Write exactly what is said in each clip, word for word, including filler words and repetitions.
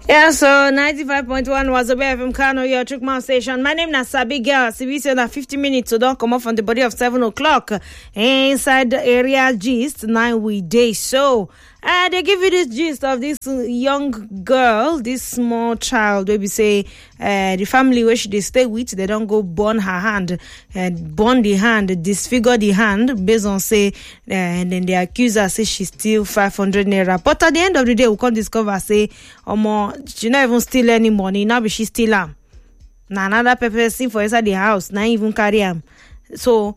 Yeah, so ninety-five point one was a bit from Kano, your Chukma station. My name is Sabi Girl. C B C that fifty minutes, so don't come off on the body of seven o'clock. Inside the area gist, nine weekdays. So, uh, they give you this gist of this young girl, this small child, where we say uh, the family where she they stay with, they don't go burn her hand, and burn the hand, disfigure the hand, based on say, uh, and then the accuser say she steal five hundred naira. But at the end of the day, we can't discover, say, or more, she not even steal any money, now but she steal am. Now another person for inside the house, not even carry am. So,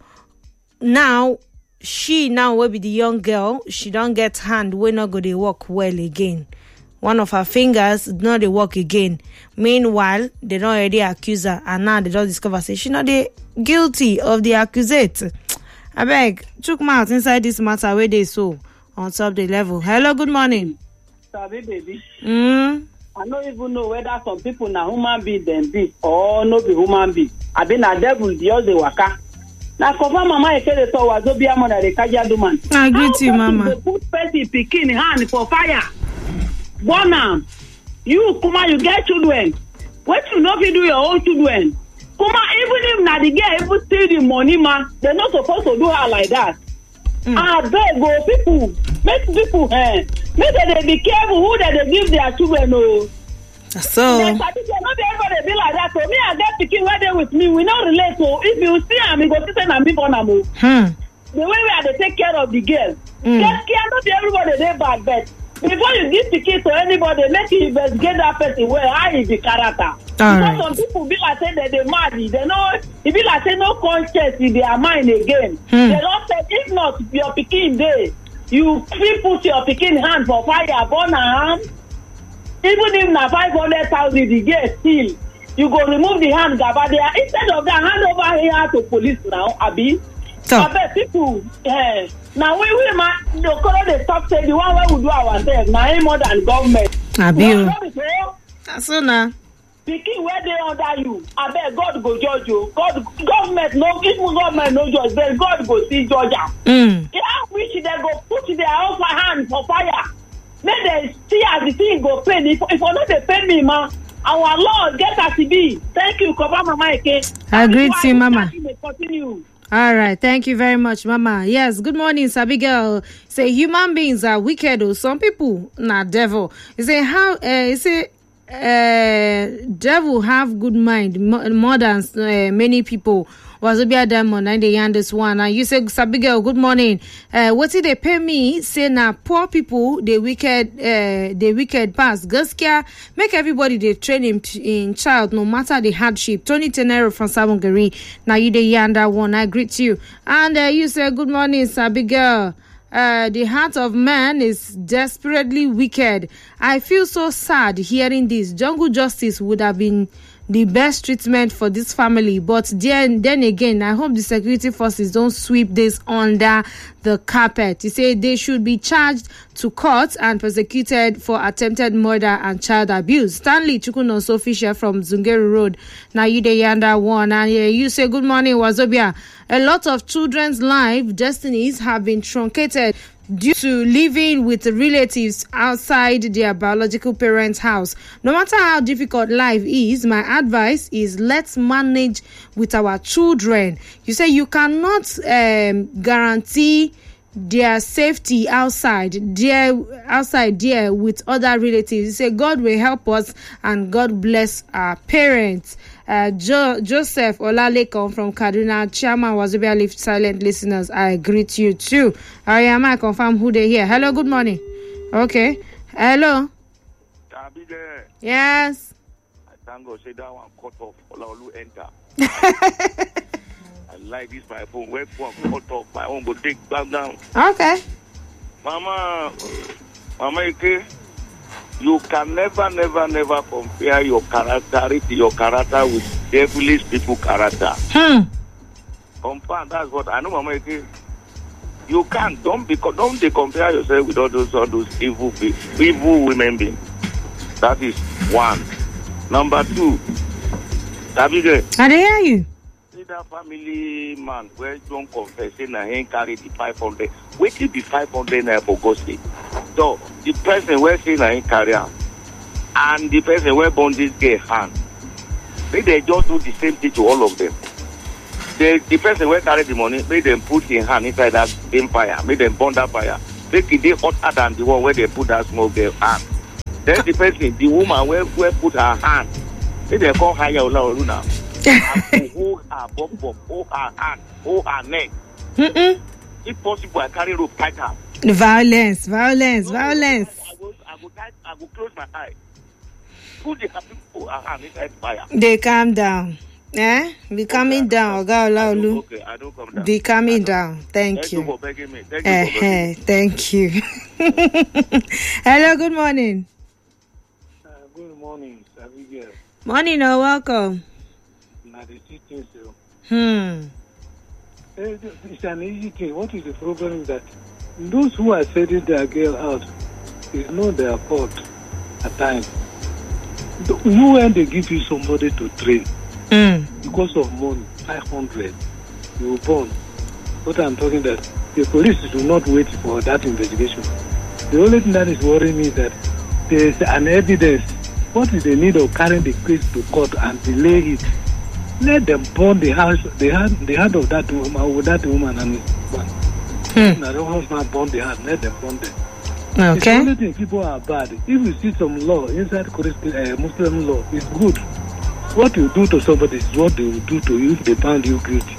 now, she now will be the young girl, she don't get hand, we not go to work well again. One of her fingers not they work again. Meanwhile, they don't already accuse her, and now they don't discover say she not the guilty of the accusate. I beg, chook mouth inside this matter where they so on top the level. Hello, good morning. Sorry, baby. Mm. I don't even know whether some people na human being them be or no be human being. I been a devil the other waka. Now, confirm mama say the so was be among the kaja do man. I greet you, mama. They put petty picking hand for fire. Bonam, you kuma you get children. What you know if you do your own children? Kuma even if na the girl even steal the money man, they're not supposed to do her like that. Mm. Ah, beg go people, make people eh, make they be careful who they, they give their children. Oh. So yes, I think not everybody be like that. So me I get picking where they with me, we not relate. So if you see I'm go to send and be born am. Hmm. The way we are they take care of the girl. Mm. Get care, not everybody they bad, but before you give the kid to anybody, make you investigate that person where how is the character. All because right. some people be like say that they mad, they know it be like say no conscience in their mind again. Hmm. They don't say if not your picking day, you free put your picking hand for fire, burn her hand. Even if na five hundred thousand the girl still, you go remove the hand gaba there. Instead of that, hand over here to police now, Abi. So. I bet people, eh, now we we man, the color they stop saying the one where we do ourselves, now ain't more than government. Abi. Well, That's so now. Picking where they under you, I bet God go judge you. God, government no, even government no judge, but God go see judge you. Mm. Yeah, which they go put their own hand for fire. Make they see as the thing go pain. If if not they pay me, man, our Lord get us to be. Thank you, Koba Mama Eke. I agree to you, Mama. Continue. All right, thank you very much, Mama. Yes, good morning, Sabi Girl. Say human beings are wicked, or some people not devil. You say how? Uh, you say uh, devil have good mind more, more than uh, many people. Was a bit diamond and they yarn this one. And you say, Sabi Girl, good morning. Uh, what did they pay me? Say now, poor people, they wicked, uh, they wicked pass. Gaskia, make everybody they train him in child, no matter the hardship. Tony Tenero from Savongari. Now you they yarn that one. I greet you. And uh, you say, good morning, Sabi Girl. Uh, the heart of man is desperately wicked. I feel so sad hearing this. Jungle justice would have been the best treatment for this family, but then then again, I hope the security forces don't sweep this under the carpet. You say they should be charged to court and prosecuted for attempted murder and child abuse. Stanley Chukunoso Fisher from Zungeru Road. Now you the yanda one, and yeah, you say good morning, Wazobia. A lot of children's life destinies have been truncated due to living with relatives outside their biological parents' house. No matter how difficult life is, my advice is let's manage with our children. You say you cannot um, guarantee their safety outside there outside there with other relatives. You say God will help us and God bless our parents. Uh, jo- Joseph Olalekan from Kaduna, Chairman Wazobia Lift Silent Listeners, I greet you too. I am I confirm who they here. Hello, good morning. Okay. Hello. Be there. Yes. I thank God say that one cut off. Olaolu enter. I like this my phone. Where phone cut off, my own go take back down. Okay. Mama, Mama Ike, you can never, never, never compare your character, your character with devilish people character. Hmm. Compare, that's what I know, Mama Ike. You can't. Don't be. Don't they compare yourself with all those, all those evil, evil women beings. That is one. Number two, David. I hear you. See that family man where don't confess saying I ain't carry the five hundred. Wait till the five hundred naira for God's sake. So the person where saying I ain't carry out. and the person where born this girl hand. Make they just do the same thing to all of them. The, the person where carry the money, make them put his hand inside that same fire, make them burn that fire. Make it hotter than the one where they put that small girl hand. Then the person, the woman where, where put her hand, make they call her Yaula Oluna. And hold her bum bum, hold her hand, hold her neck. Mm-mm. If possible, I carry rope tight her. Violence, violence, no, violence. I will, I will, I will close my eye. Put the happy people hand inside fire. They calm down. Eh? Be calming okay, down, Oga Olaolu. Okay, I don't come down. Be calming down. Thank, Thank you. you for begging me. Thank you uh, for begging me. Thank you. Hello, good morning. Uh, good morning, Abigail. Morning, oh, welcome. Hmm. It's an easy thing. What is the problem is that those who are sending their girl out, it's not their fault at times. You when they give you somebody to train, mm. because of money, five hundred, you will born. What I'm talking that the police do not wait for that investigation. The only thing that is worrying me is that there is an evidence. What is the need of carrying the case to court and delay it? Let them burn the house, the hand, the hand of that woman, with that woman and his husband. Hmm. Now, the husband burn the hand. Let them burn them. Okay. It's the only thing people are bad. If you see some law inside uh, Muslim law, it's good. What you do to somebody is what they will do to you if they found you guilty.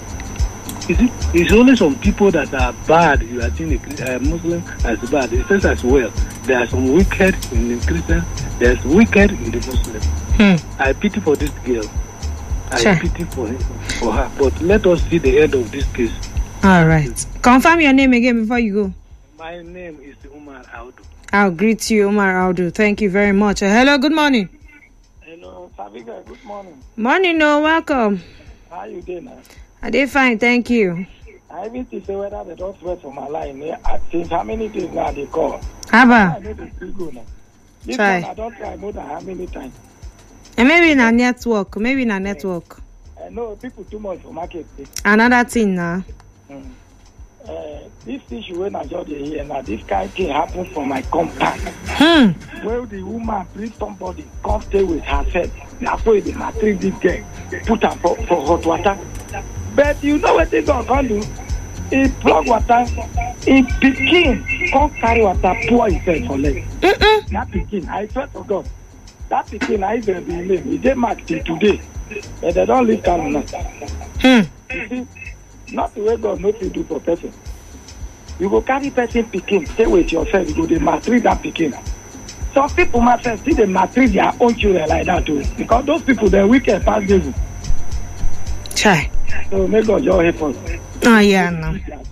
You see, it's only some people that are bad. You are seeing a uh, Muslim as bad. It says as well. There are some wicked in the Christian. There's wicked in the Muslim. Hmm. I pity for this girl. I sure. pity for him, for her. But let us see the end of this case. All right. Confirm your name again before you go. My name is Umar Audu. I'll greet you, Umar Audu. Thank you very much. Uh, hello, good morning. Hello, Sabiga. Good morning. Morning, no, welcome. How you doing now? I did fine, thank you. I even to say whether they don't sweat for my line. Since how many days now they call? Haba. I know they still go now. This try. One, I don't try more than how many times. And maybe in a network, maybe in a network. I know people too much for market. Another thing now. Mm. Uh, this issue when I just here now, this kind of thing happened for my compound. Hmm. Where the woman bring somebody come stay with herself. That's why they matric this girl, put her for, for hot water. But you know what they gonna do? He plug water, he pikin, come carry water, pour himself for leg. Mm-mm. That pikin, I swear to God, that pikin, I even be name. He dey mark till today, but they don't leave Kano now. Hmm. You see, not the way God knows you do for person. You go carry person pikin, stay with yourself, you go dey maltreat that pikin. Some people myself see they maltreat their own children like that too, because those people they're wicked past devil. Try. So may God your help us. Oh yeah, no.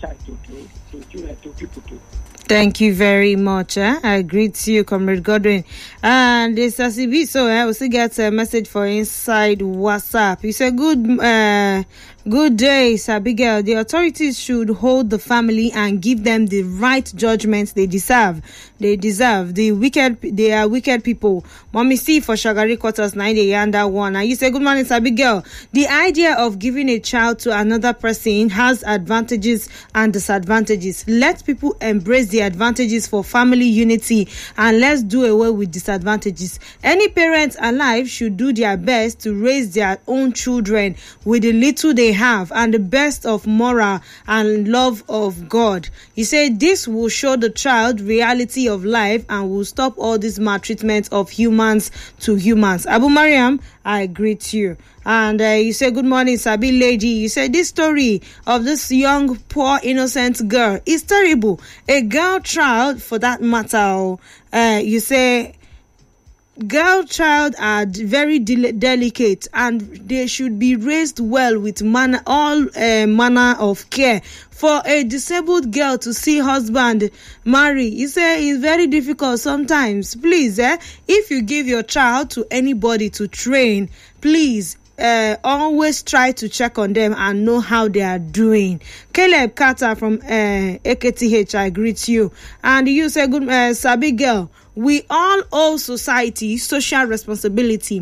Thank you very much. Eh? I greet you, Comrade Godwin. And this is C B. So I also get a message for inside WhatsApp. He said, "Good, uh, good day, Abigail. The authorities should hold the family and give them the right judgment they deserve. They deserve. The wicked, they are wicked people." Mommy C for Shagari Quarters nine day under one. And you say, "Good morning, Abigail. The idea of giving a child to another person has advantages and disadvantages. Let people embrace the advantages for family unity and let's do away with disadvantages. Any parent alive should do their best to raise their own children with the little they have and the best of moral and love of God." He said this will show the child reality of life and will stop all this maltreatment of humans to humans. Abu Mariam, I greet you. And uh, you say, "Good morning, Sabi lady." You say this story of this young, poor, innocent girl is terrible. A girl child, for that matter. Uh, you say, girl child are very de- delicate and they should be raised well with man- all uh, manner of care. For a disabled girl to see husband marry, you say it's very difficult sometimes. Please, eh, if you give your child to anybody to train, please, Uh, always try to check on them and know how they are doing. Caleb Carter from uh, A K T H, I greet you. And you say, "Good, uh, Sabi girl, we all owe society social responsibility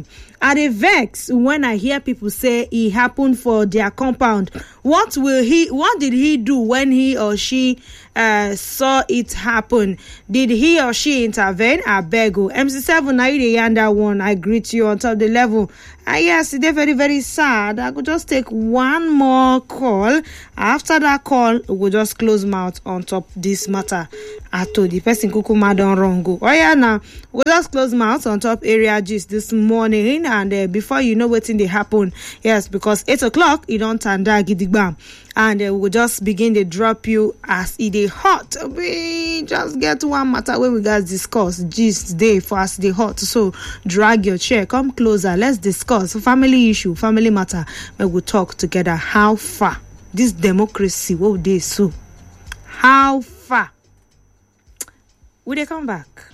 I dey vex when I hear people say e happen for their compound. What will he what did he do when he or she uh, saw it happen? Did he or she intervene? Abeg o. M C seven, na you dey yarn that one. I greet you on top the level. Ah, yes, it's very, very sad. I could just take one more call. After that call, we'll just close mouth on top this matter. I told the person kukuma don wrong go. Oh yeah, now we'll just close mouth on top area gist this morning, and uh, before you know what's in the happen, yes, because eight o'clock you don't turn that gidigbam, and uh, we'll just begin to drop you as it is hot. We just get one matter where we guys discuss gist day for us the hot. So drag your chair, come closer, let's discuss family issue, family matter. We will talk together. How far this democracy will they so? How far? Will they come back?